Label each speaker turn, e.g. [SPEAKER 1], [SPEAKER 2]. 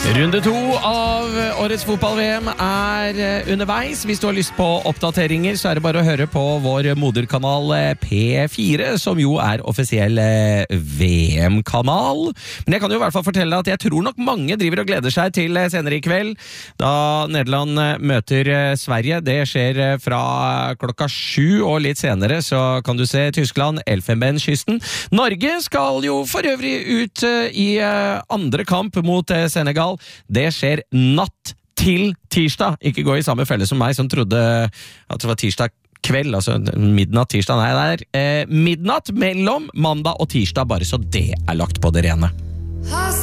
[SPEAKER 1] Runde 2 av årets fotball-VM underveis. Hvis du har lyst på oppdateringer, så det bare å høre på vår moderkanal P4, som jo offisiell VM-kanal. Men jeg kan jo i hvert fall fortelle at jeg tror nok mange driver og gleder seg til senere i kveld, da Nederland møter Sverige. Det skjer fra klokka 7, og litt senere så kan du se Tyskland, Elfenbenskysten. Norge skal jo for øvrig ut i andre kamp mot Senegal. Det skjer natt til tirsdag. Ikke gå i samme felle som meg, som trodde at det var tirsdag kveld, altså midnatt tirsdag. Nei, det midnatt mellom mandag og tirsdag, bare så det lagt på det rene.